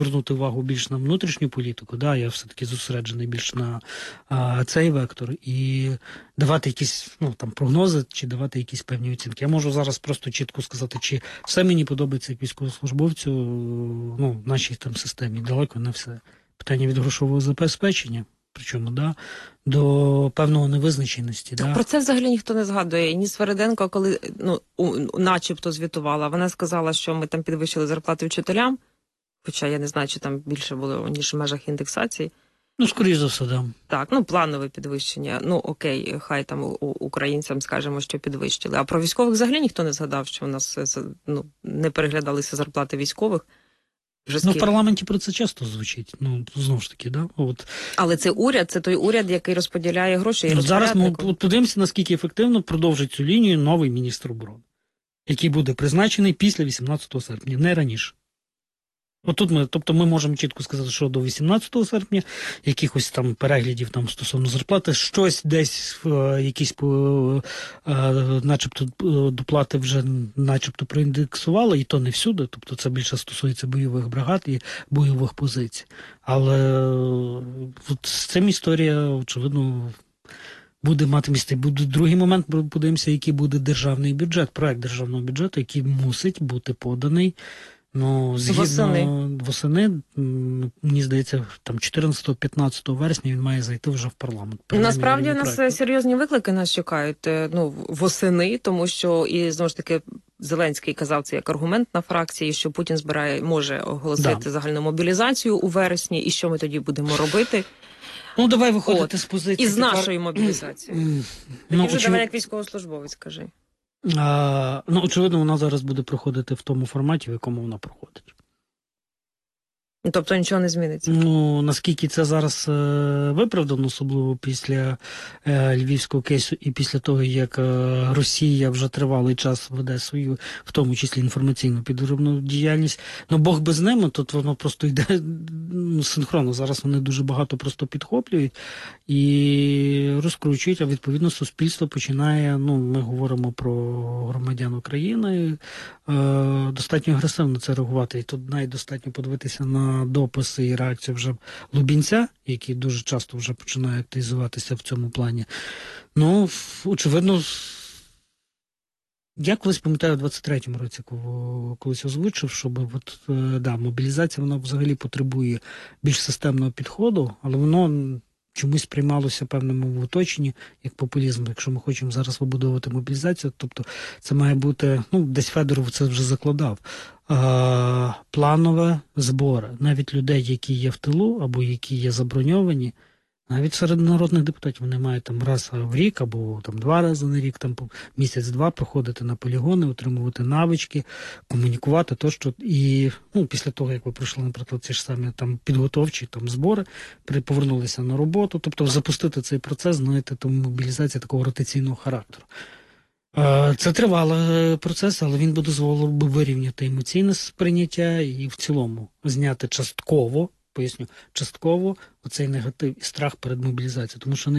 звернути увагу більш на внутрішню політику, да, я все-таки зосереджений більш на цей вектор, і давати якісь прогнози, чи давати якісь певні оцінки. Я можу зараз просто чітко сказати, чи все мені подобається як військовослужбовцю, в нашій там системі. Далеко не все. Питання від грошового забезпечення, причому, до певного невизначеності. Так про це взагалі ніхто не згадує. Ні Свериденко, коли начебто звітувала, вона сказала, що ми там підвищили зарплати вчителям, хоча я не знаю, чи там більше було, ніж в межах індексації. Скоріш за все, да. Так, планове підвищення. Окей, хай там українцям скажемо, що підвищили. А про військових взагалі ніхто не згадав, що у нас не переглядалися зарплати військових. В парламенті про це часто звучить. Знову ж таки, да? Але це уряд, це той уряд, який розподіляє гроші і зараз ми подивимося, наскільки ефективно продовжить цю лінію новий міністр оборони, який буде призначений після 18 серпня, не раніше. Тобто ми можемо чітко сказати, що до 18 серпня якихось там переглядів стосовно зарплати, щось десь, якісь начебто доплати вже начебто проіндексували, і то не всюди, тобто це більше стосується бойових бригад і бойових позицій. Але з цим історія, очевидно, буде мати місце. Буде другий момент, подивимося, який буде державний бюджет, проект державного бюджету, який мусить бути поданий восени, мені здається, там 14-15 вересня він має зайти вже в парламент. Насправді у нас серйозні виклики нас чекають восени, тому що, і знову ж таки, Зеленський казав це як аргумент на фракції, що Путін може оголосити загальну мобілізацію у вересні, і що ми тоді будемо робити. Давай виходити з позиції. Із нашої мобілізації. Давай як військовослужбовець, скажи. Очевидно, вона зараз буде проходити в тому форматі, в якому вона проходить. Тобто нічого не зміниться? Наскільки це зараз виправдано, особливо після львівського кейсу і після того, як Росія вже тривалий час веде свою, в тому числі інформаційну підробну діяльність. Бог би з ними, тут воно просто йде синхронно. Зараз вони дуже багато просто підхоплюють і розкручують, а відповідно суспільство починає, ми говоримо про громадян України, достатньо агресивно це реагувати. І тут навіть достатньо подивитися на дописи і реакцію вже Лубінця, який дуже часто вже починає активізуватися в цьому плані. Очевидно, я колись пам'ятаю, в 23-му році колись озвучив, щоб мобілізація, вона взагалі потребує більш системного підходу, але воно чомусь приймалося певному в оточенні як популізм. Якщо ми хочемо зараз вибудовувати мобілізацію, тобто це має бути, десь Федоров це вже закладав, планове збори. Навіть людей, які є в тилу або які є заброньовані, навіть серед народних депутатів вони мають раз в рік або 2 рази на рік, місяць-два проходити на полігони, отримувати навички, комунікувати тощо. І після того, як ви пройшли, наприклад, ці ж самі підготовчі збори, повернулися на роботу, тобто запустити цей процес, мобілізація такого ротаційного характеру. Це тривалий процес, але він би дозволив вирівняти емоційне сприйняття і в цілому зняти частково оцей негатив і страх перед мобілізацією. Тому що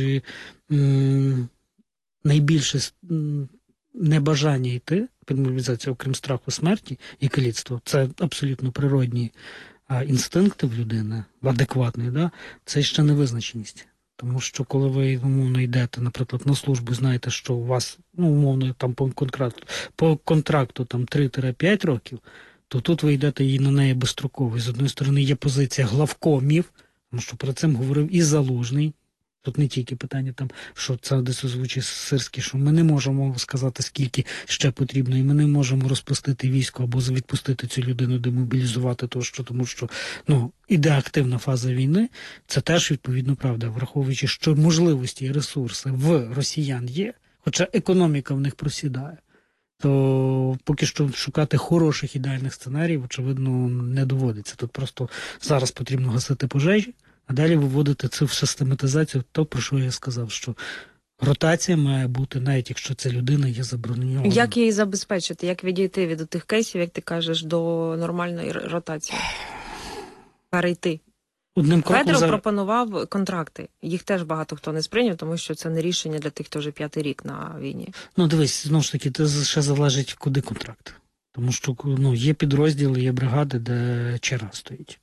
найбільше небажання йти під мобілізацію, окрім страху смерті і каліцтва, це абсолютно природні інстинкти в людини, адекватний, це ще невизначеність. Тому що коли ви умовно йдете, наприклад, на службу, знаєте, що у вас, умовно, по контракту 3-5 років, то тут ви йдете і на неї безстроково. З одної сторони є позиція главкомів, тому що про це говорив і Залужний. Тут не тільки питання, що це десь озвучить Сирський, що ми не можемо сказати, скільки ще потрібно, і ми не можемо розпустити військо або відпустити цю людину, демобілізувати, тому що іде активна фаза війни. Це теж, відповідно, правда, враховуючи, що можливості і ресурси в росіян є, хоча економіка в них просідає. То поки що шукати хороших ідеальних сценаріїв, очевидно, не доводиться. Тут просто зараз потрібно гасити пожежі, а далі виводити це в систематизацію, про що я сказав, що ротація має бути, навіть якщо ця людина є заброньована. Як її забезпечити? Як відійти від тих кейсів, як ти кажеш, до нормальної ротації? Перейти. Федоров пропонував контракти. Їх теж багато хто не сприйняв, тому що це не рішення для тих, хто вже 5-й рік на війні. Дивись, знову ж таки, це ще залежить, куди контракт. Тому що є підрозділи, є бригади, де ЧРА стоїть.